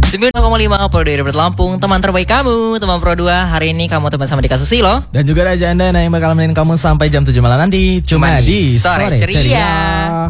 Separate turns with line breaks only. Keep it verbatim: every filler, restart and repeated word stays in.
sembilan koma lima Pro dari Lampung, teman terbaik kamu, teman Pro dua. Hari ini kamu teman sama Dika Susilo
dan juga Raja Anda yang bakal nemenin kamu sampai jam tujuh malam nanti. Cuma, Cuma di Sore Ceria, Ceria.